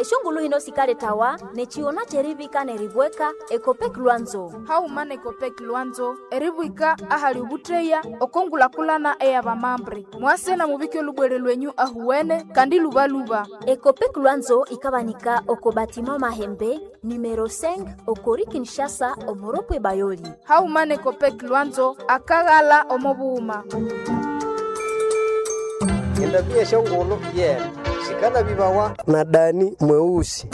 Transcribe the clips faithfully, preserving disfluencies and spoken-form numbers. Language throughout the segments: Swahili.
eshongulu hino sikale tawa nechiona cherivika neribweka ekopek lwanzo haumana ekopek lwanzo eribwika ahali ubutreya okongula kulana eya bamambre mwase na mubike lubwere lwenyu ahuwene kandi lubaluba. Ekopek lwanzo ikabanika oko batima mahembe numero cinq okori Kinshasa omoropwe bayoli. Haumana ekopek lwanzo akagala omobuuma. Endabia shongolo yeah. Shikana bibawa na Dani mweusi.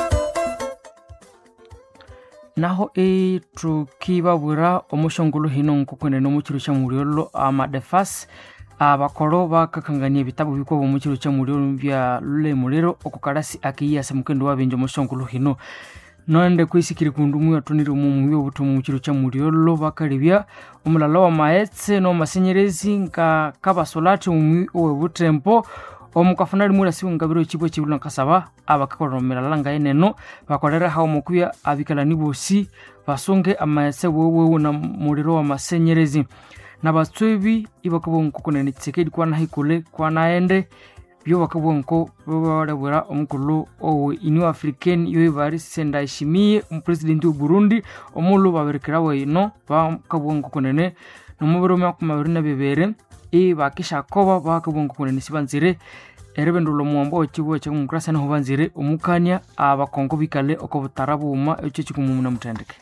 Naho e tukibabwira omushongolo hino nkukune no muchiro cha muriolo amadefas abakoro bakakangania ibitabo biko bo muchiro cha muriolo bya lule mulero okukarasi akiya semukendo wabenje omushongolo hino nonde kwisikiri kundumu yatunire mu yo butumu muchiro cha muriolo bakaribya omulala wa maetse no masenyerezi nka kabasolati mu owe butempo omukafunali mura siwe ngabiro chibo chibula kasaba abakakoromera langa eneno bakorera hawo mukuya abikalani bosi basonge amaese wowe na muriro wa masenyerezi nabatwebi ibakabo nkukone nitsekedi kwana hikule kwana ende byo bakabo nko babarabura omukulu owe inu african yo bari senda ishimiye umupresident w'u Burundi omulu baberekerawe ino bakabo nkukone no mubiro makumabiri na bibere e bakisha koba bakabongo kune nisibanzire erebendulo muombo chibo cha umukrasa na hobanzire umukanya abakongo bikale okobutarabuma echo chikumumuna mutendeke.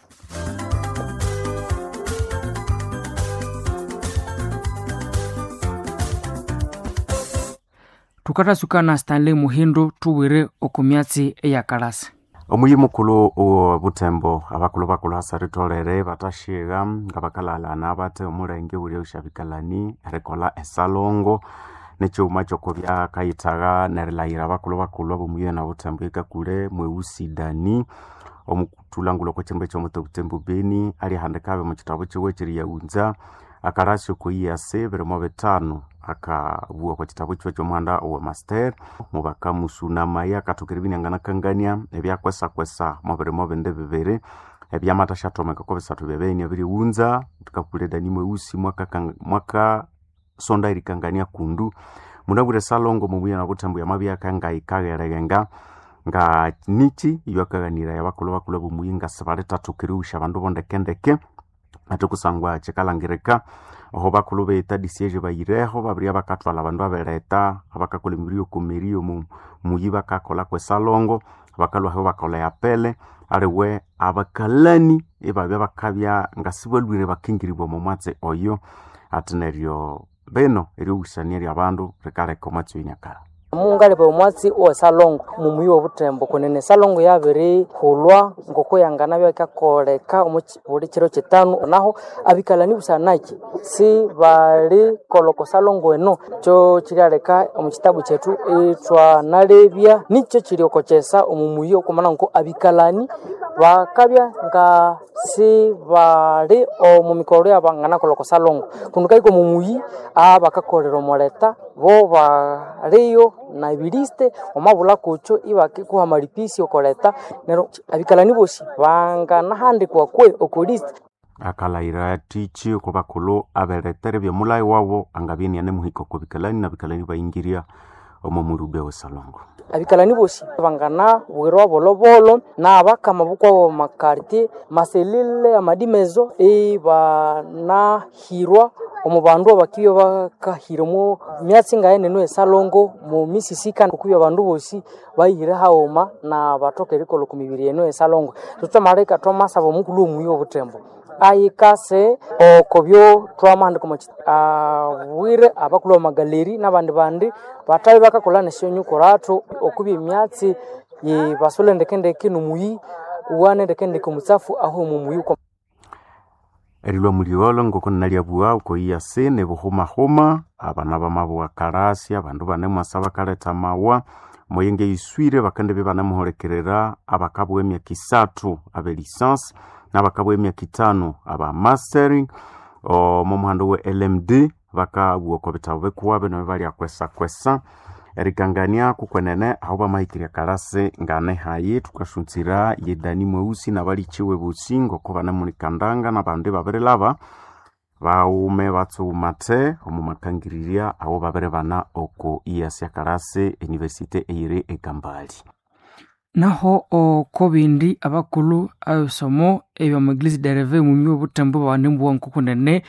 Tukata sukana Stanley Muhindo tuwire okumyatsi eya karasi. Omuyi mukulu o Butembo abakulu bakulu hasaritolere batashiga ngabakalala nabate omurenge uri ushabikalani rekola esalongo necyuma cyo kubya kayitaga nerilayira abakulu bakulu abomuye na Butembo ikakure mweusi Dani omukutulangulo ko cyembe cyo muto Butembo Beni ari handikabe mu kitabo cyo kiri yaunza akarasyo ko yase beremo betano akabuwa kwa kitabu cyo cyo mwanda wa master mubaka musuna maya katukiribina ngana kangania ebya kwesa kwesa mabere mobende bebere ebya matashato meka ko bisatu bebeni abiri unza tukakule Dani mweusi mwaka kang, mwaka sonda irikangania kundu munabure salongo mubuya na Butembo ya mabya kanga ikageregenga nga nichi yakaganira yabakulu bakulu bumuyinga sabare tatukirusha abandu bonde kendeke atukusangwa chekalangireka aho bakulu beta disieje bayireho babria bakatwala abandu abereta abakakole mbirio kumerio mu muyiba kakola kwesalongo abakalu aho bakola ya pele arewe abakalani ebabya bakabya ngasibelwire bakingiribwa mu mwatse oyo atnerio beno eri usanieri abandu rekare komatso inyakara mungale ba mwatsi o salongo mumuyi wa Butembo kunene salongo yabere hulwa ngoko yangana byakakoleka omukibuli kiro kitano naho abikalani busanaki si bali koloko salongo eno cyo kiraleka omukitabu cyetu etwa nalebya nicho kiriokochesa omumuyi okumana ngo abikalani bakabya nga si bali omumikolo yabangana koloko salongo kundukaiko mumuyi abakakolera moleta bo baliyo na biliste omabula kocho ibaki kuha maripisi okoleta nero abikalani bosi bangana hande kwa kwe okoliste akalaira tichi ko bakulu aberetere bya mulai wabo angabini ane muhiko ko bikalani na bikalani bayingiria omumurube wa salongo abikalani bosi bangana bwirwa bolobolo na abakama bukwa makarti maselile amadimezo e bana hirwa omubandu bakiyo bakahiremo myatsi ngaene no esalongo mu misisika kukuyo bandu bosi bayire haoma na batokere kolo kumibiri eno esalongo tutamareka Thomas abo mukulu muyo Butembo ayikase okobyo twamande komachi awire abakulu magaleri nabandi bandi batayi bakakola nesonyu korato okubi myatsi ye basolendekende kinu muyi uwane ndekende kumutsafu aho mu muyi erilwa muliolo ngoko nalyabuwa uko iyase ne buhoma homa abana bamabuwa karasi abandu bane mwasaba kaleta mawa moyenge iswire bakande bebana muhorekerera abakabwe emyaka isatu abe license nabakabwe emyaka itano aba mastering o mumuhando we L M D bakabuwa ko bitabo bekuwabe no bali akwesa kwesa erikangania kukwenene aho bamahikiria karase ngane hayi tukashuntsira ye Dani mweusi na bali chiwe busingo ko bana munikandanga na bande babere lava baume batsu mate omumakangiriria aho babere bana oko iyasi karase universite eire ekambali naho okobindi abakulu ayosomo ebyo maglisi dereve mumyo butembo banembu nkukunene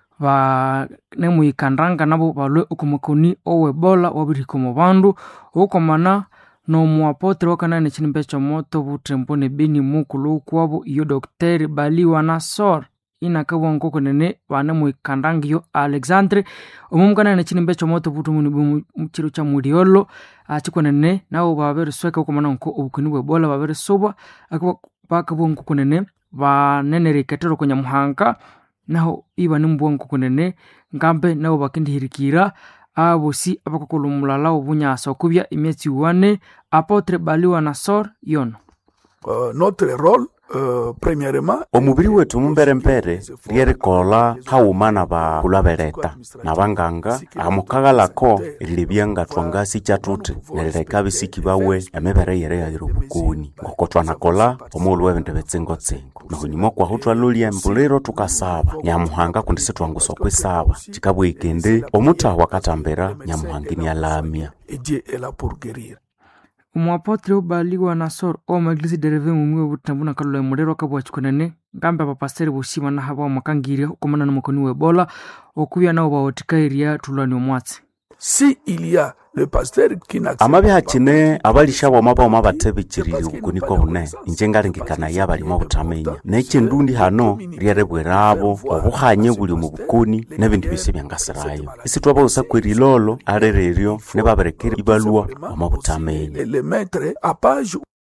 ba nemuyikandanga nabo balwe okumakoni owebola wabiriko mu bandu okomana no muapotre wakanane chinimbe chomoto butembo ne beni mukulu kwabo iyo Dr. Baliwa Nasor inakabwa nkukunene banemuyikandanga yo Alexandre omumkanane chinimbe chomoto butumuni muchiro cha Muriolo achikonene nabo baberesweka okomana nko obukoni bwebola baberesobwa akaba bakabwa nkukunene banenereketero konya muhanga naho iba nimbongo kunene ngambe nabo bakindihirikira abosi abakokolo mulala obunyasa okubya imyezi wane Apotre Baliwa Nasor yono. Uh, notre rôle uh, premièrement omubiri wetu mumbere mpere lyerikola haumana ba kulabereta nabanganga amukagalako lilibyanga twangasi chatuti neleka bisiki bawe emebere yere ya rubukuni ngokotwa nakola omulu webende betsengo tsengo nahunimo kwa hutwa lulia mbulero tukasaba nyamuhanga kundise twanguso kwisaba chikabwe ikende omuta wakatambera nyamuhangini alamia et Dieu est là pour guérir. Umuapotre Baliwa Nasor o maglisi dereve mumwe butambu na kalolo murero kabwa chikonene ngambe abapasteri bushima na haba makangiri okomana na mukoni webola okuya nabo bawotikairia tulani omwatsi. Si il y a le pasteur qui n'a amabi hakine abalisha bo maba mabatebikiriri ubukuni ko bune injengarengekana yabali mu butamenya neke ndundi hano ryerebwerabo obuhanye buli mu bukuni nebindi bise byangasarayo isitwa bosa kwirilolo arereryo nebaberekera ibalwa mu butamenya le maître à page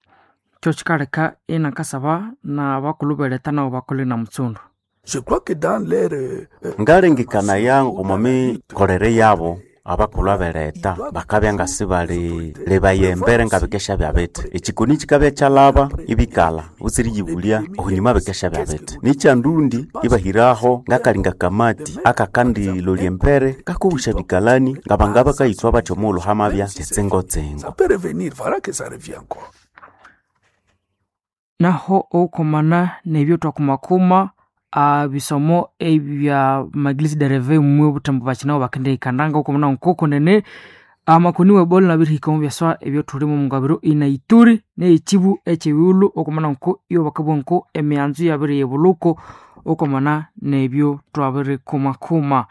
chochikareka ina kasaba na bakulubeleta na bakole na mutsundo. Je crois que dans l'air euh, ngarengekana yango mame korere yabo abakulu bereta bakabyanga sibali lebayembere ngabikesha byabete ekikoni kikabya cyalaba ibikala uziri yibulia ohunyuma bekesha byabete nicha ndundi ibahiraho ngakalinga kamati akakandi lolyembere kakubusha bikalani ngabangaba kayitwa bacomolo hamabya tsengo tsengo. Ça peut revenir, voilà que ça revient encore. Naho okomana nebyo twakumakuma a bisomo ebya maglisi dereve mwe butambu bachinao bakende ikandanga okomana nkoko nene amakoni webola na biriko byaswa ebyo turimo mungabiro ina Ituri ne ichibu echewiulu okomana nko iyo bakabwo nko emyanzu yabire yebuluko okomana nebyo twabere kumakuma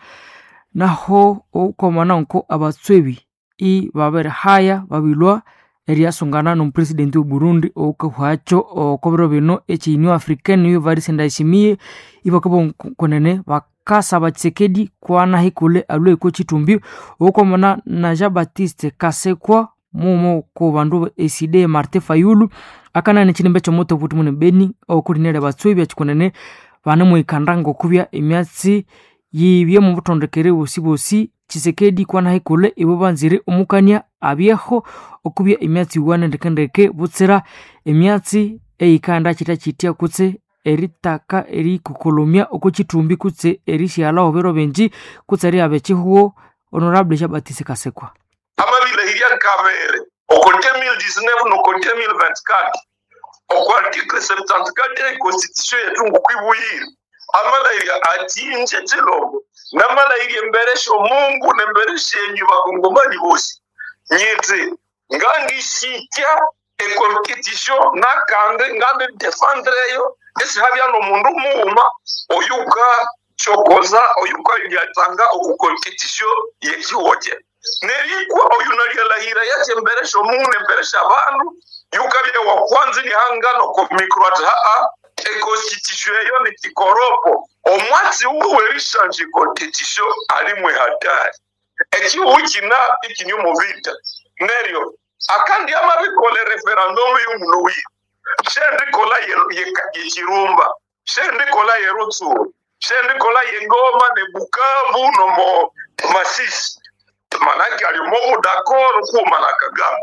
naho okomana nko abatswebi i babere haya babilwa eriasungana no president wa Burundi okahwacho okobero bino echinu africaine yo varisi ndaishimie ibakabo konene bakasa batsekedi kwana hikule alwe ko chitumbi okomana na Jean Baptiste Kasekwa mumo ko bandu E C D Martin Fayulu akana ne chinembe chomoto vutumune beni okurinere batswebi achikonene bana mu ikandango kubya emyatsi yibye mu butondekere bosibosi Chisekedi kwana hikule ibo banzire omukania abyeho okubya emyatsi wane ndekendeke butsera emyatsi eikanda chita chitia kutse eritaka eri kukolomia okochitumbi kutse erishyala obero benji kutse ari abechihuo honorable Jean Baptiste Kasekwa. Amabile hiria kabere oko deux mille dix-neuf no ko deux mille vingt-quatre oko article soixante-quatorze ya constitution yetu ngukwibuhira amala iria atinje chelo namala iria mberesho Mungu nembereshe enyu bakongomani bose nyete ngangi shitya e competition nakande ngambe defendre yo esi habya no mundu muuma oyuka chokoza oyuka yatanga oku competition yekiwoje nerikwa oyunalia lahira yache mberesho Mungu nemberesha abantu yukabye wa kwanza ni hangano ko microat haa e constitution yo ni kikoropo omwatsi uwe rishanji competition alimwe hatari eki ukina ikinyo movita neryo akandi amabikole referendum y'umunuwi shendi kola yekirumba shendi kola yerutsu shendi kola yengoma ne Bukavu no mo Masisi manaki alimo d'accord kuma na Kagame.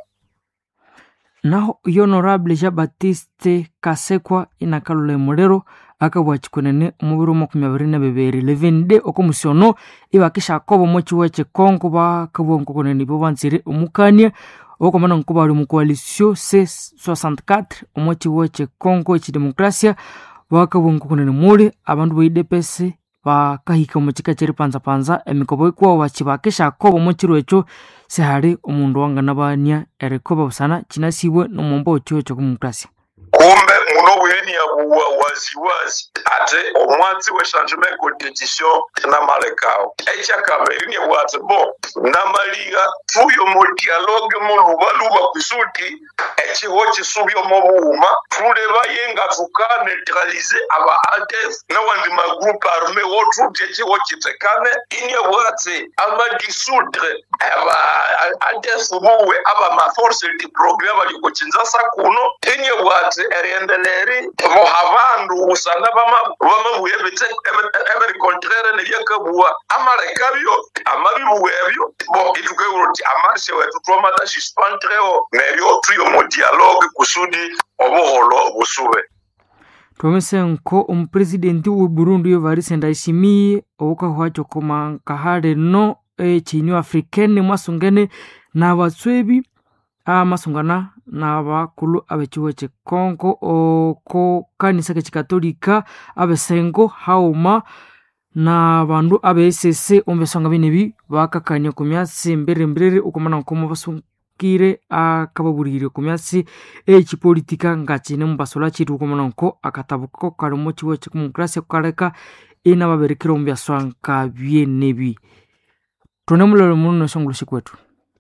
Naho honorable Jean Baptiste Kasekwa inakalole murero akawachikonene umubiro makumyabiri na bibiri levende okomusiono ibakisha kobo mochi weche Kongo bakabonko konene bo banzire umukania okomana nkuba ali mu coalition C soixante-quatre omochi weche Kongo echi demokrasia bakabonko konene muri abandu ba I D P S bakahika omu kika kyeripanzapanza emikobo ikuwa bakibakisha kobo omu kiro ekyo sihali omundu wanganabania erikoba busana kinasibwe n'omwombo ekyo eky'okumukurasia. Kumbe muno bweni ya buwa waziwazi ate omwanzi we changement competition na malekao echa kabiri ni bwatse bo namaliga fuyo mu dialogue mu lubaluba kusuti echi hochi subyo mu buuma fule bayenga tuka neutraliser aba adef na wandi ma groupe armé wotru echi hochi tekane ini bwatse ama dissoudre aba adef buwe aba ma force de progrès bali ko chinzasa kuno ini bwatse eriendeleri mo habandu usana bama bama buyebetse every contraire ne byakabuwa amalekabyo amabibuwebyo bo ituke uroti amarshe wetu twamata suspendreo nebyo tuyo mu dialogue kusudi obuholo busube. Twamese nko omupresidenti w'u Burundi Evariste Ndayishimiye okahwacho koma kahare no echinyo africaine mwasungene n'abatswebi amasungana n'abakulu abekiwe Kongo oko kanisa k'Katolika abesengo hauma n'abandu abesese ombesanga binebi bakakanya ku myasi mbere mbere ukomana nkomo basungire akababurire ku myasi ekipolitika ngakine mu basola kitu ukomana nko akatabuko karumo kiwe cy'umokrasia kukareka ina baberekero mu byaswanka byenebi tunemulolo muno songulushi kwetu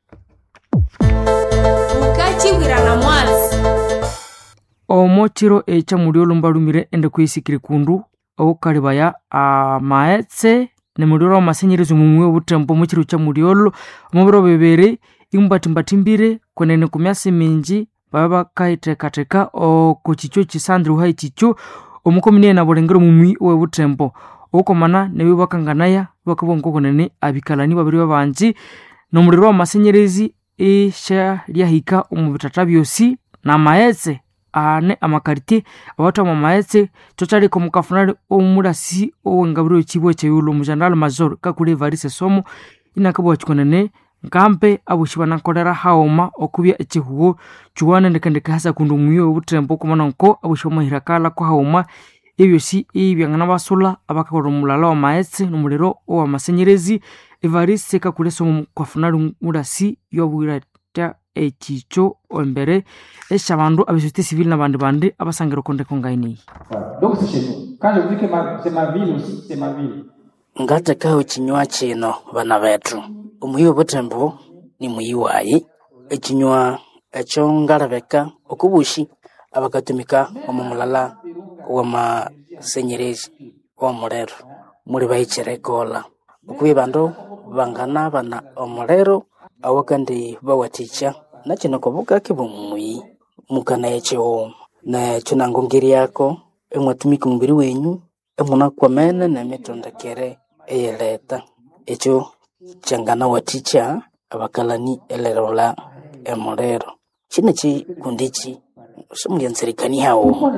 Chibwirana mwazi omochiro echa muriolo mbalumire ende kwisikire kundu okalibaya amaetse ne muriolo amasenyerezi mumwe obutempo mochiro cha muriolo omubiro bebere imbatimbatimbire konene kumyasi minji baba kaitekateka okochicho chisandru hai chicho omukomine na bolengero mumwi obutempo okomana nebi bakanganaya bakabongo konene abikalani babiri babanji no muriolo amasenyerezi isha lyahika omubitata byosi na maetse ane amakarite abatu amaetse totali ko mukafunali omurasi owengabiro kibo cyeyulo mujanal major kakule Evariste Somo inakabo chikonene ngampe abushibana kolera haoma okubya ekihugo chuwana ndekandeka hasa kundu muyo obutempo komana nko abushoma hirakala ko haoma ebyosi ibyangana basula abakakoro mulala wa maetse numulero owa masenyerezi Evariste kakule Somo kwafunali murasi yobwira ta echicho ombere eshabandu abesite civil na bandi bandi abasangero konde kongaini. Donc c'est chez nous. Quand je dis que ma, c'est ma ville aussi, c'est ma ville. Ngata kao chinywa chino bana betu. Umuhiwe butembo ni muyiwayi. Echinywa echo ngarabeka okubushi abakatumika omumulala wa masenyerezi wa mulero. Muri bayicherekola. Okuye bandu bangana bana omulero awakandi bawaticha na kino kobuka kibumui mukana yecho na chunangongeri yako emwatumika mumbiri wenyu emuna kwamene na mitondekere eyeleta echo changana waticha abakalani elerola emorero chine chi kundichi somulyanserikani hawo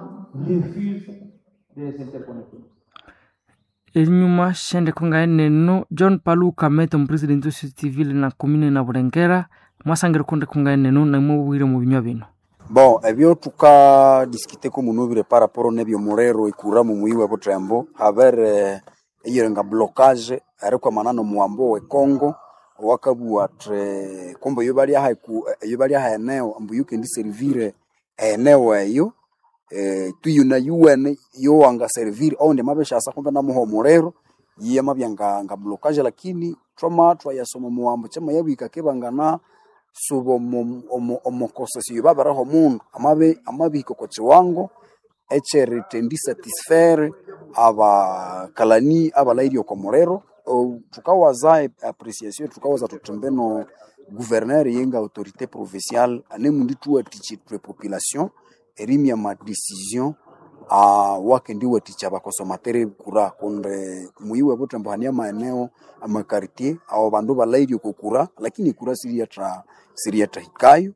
Enyuma shende konga neno John Palu Kamete mpresidenti civil na komine na Burengera mwasangero konde konga neno na mwubwire mu binywa bino. Bon, ebyo tuka discuter ko munubire par rapport nebyo murero ikura mu muyiwe botrembo haber eh, eyirenga blocage ariko manano muambo we Congo wakabu atre kombo yobali ha ku yobali ha eneo ambu yuke ndi servire eneo eyo eh tuyuna U N yo wanga servir onde mabesha asa kombe na muho murero yiye mabyanga nga blocage lakini trauma twa yasoma muambo chama yabika kebangana subo omo omo kosesi babara ho mundu amabe amabiko ko chiwango echere tendi satisfaire aba kalani aba lairi ko morero tukawaza appreciation tukawaza tutembeno gouverneur yenga autorité provinciale ane mundi tuwa tichi population erimia ma decision a wakendi waticha bakosomatere kura konde muiwe botembo hania maeneo ama quartier au bandu ba lairi ko kura lakini kura siria tra siria tahikayo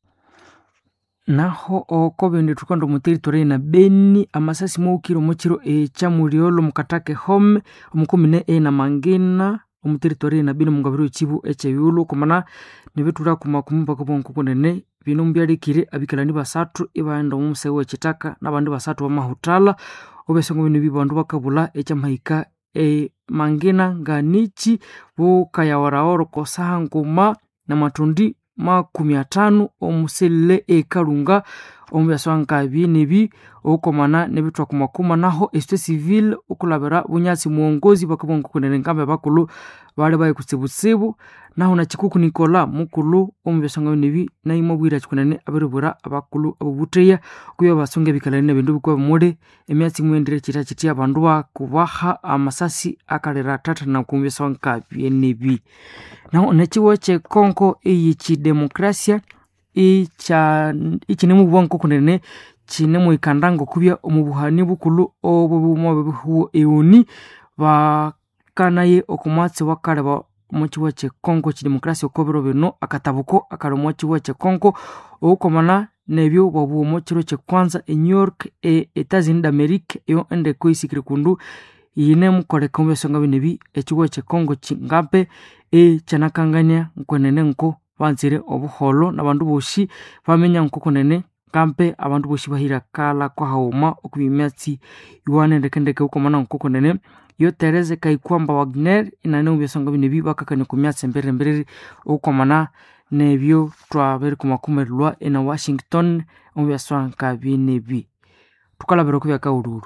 naho okobende tukondo mu territory na Beni amasasi mo kiro mo kiro e chamuriolo mukatake home omukomine e na mangena mu territory na Beni mungabiro chibu eche yulo komana nibetura kuma kumba ko bonko konene bino mbyarikire abikalani basatu ibaenda mu msewe chitaka nabandi basatu ba mahutala obesongo bino bibandu bakabula echa mahika e mangina nganichi bukayawaraoro kosaha nguma na matundi makumi atano omuselle ekalunga omubyaswanka byenebi okomana nebitwa kumakuma naho este civil okulabira bunyasi muongozi bakabongo kunene nkambe bakulu bale baye kutsibutsibu naho na chikuku Nikola mukulu omubyasanga byenebi naimo bwira chikunene abiribura abakulu abubutreya kuyo basonge bikalane bindu bikwa mode emyatsi mwendere chita chiti abandu bakubaha amasasi akalera tata na kumbyaswanka byenebi naho nechiwo che Kongo eyichi demokrasia icha ichinemu bwanko kunene chinemu ikandango kubya omubuhani bukulu obubumo bebuhu euni bakanaye okumatse wakale ba omuchiwa che Kongo chi demokrasia okobero bino akatabuko akalomo chiwa che Kongo okomana nebyo babu omuchiro che kwanza e New York e Etats-Unis d'Amérique yo ende koisikire kundu yinemu kole kombe songa binebi echiwa che Kongo chingape e chanakanganya nkwenene nko banzire obuholo nabandu boshi bamenya nkokonene kampe abantu boshi bahira kala kwa hauma okubimyatsi yuane ndekendeke ukomana nkokonene yo Tereze Kaikwamba Wagner inane ubyasanga binebi bakakane kumyatsi mbere mbere ukomana nebyo twabere kumakumerwa ina Washington ubyasanga binebi tukalabero kubya kaururu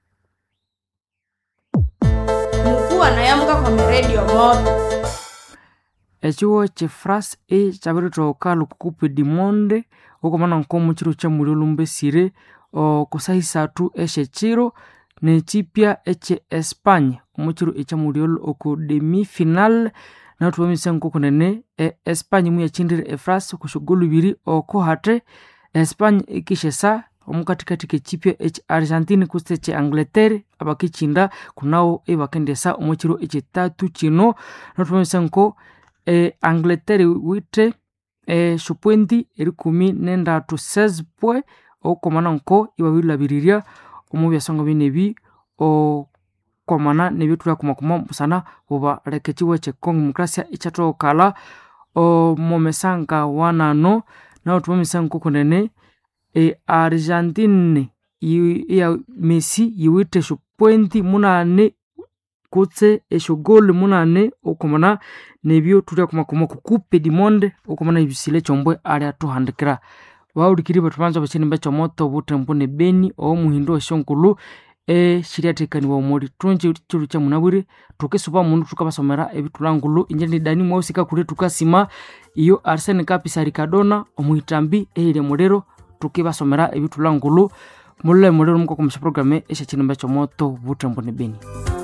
mkuu anayamuka kwa radio moto echiwo che France e chabere tokalu kukupe dimonde okomana nkomo chiro cha mulolumbe sire o kusahisa eshe chiro ne chipia eche Espagne omuchiro echa mulolo oko demi final na tuwamisa nkokonene e Espagne mu yachindire e France kushugulu biri oko hate Espagne ikishesa omukatikati ke chipia eche Argentine kusteche Angleterre abakichinda kunao e bakendesa omuchiro eche tatu chino na tuwamisa nko e Angleterre wite e shupwendi erikumi nenda tu seize pwe o komana nko ibabila biriria omubya songa binebi o komana nebitura kumakuma sana boba rekechiwe che Kongo demokrasia ichato kala o momesanga wanano na otumisa kunene e Argentine ya Messi yiwite shupwendi munane kutse eshogole munane okomana nebyo turia kumakuma kukupe dimonde okomana ibisile chombwe ali atuhandikira baurikiri batubanza bachini mbacho moto butembo ne Beni o muhindo eshonkulu e shiriatekani wa omori tunje chiru cha munaburi tukesuba mundu tukabasomera ebitulangulu injeni dani mwosika kure tukasima iyo Arsene Kapisa Ricardona omuhitambi eire morero tukibasomera ebitulangulu mulle morero mko komisha programe esha chini mbacho moto butembo ne Beni.